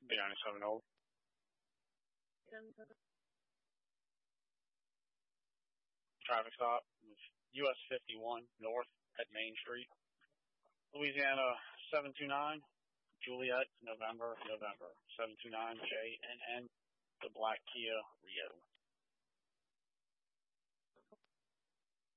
B97 traffic stop was US 51 north at Main Street. Louisiana 729, Juliet, November, 729 JNN, the black Kia Rio.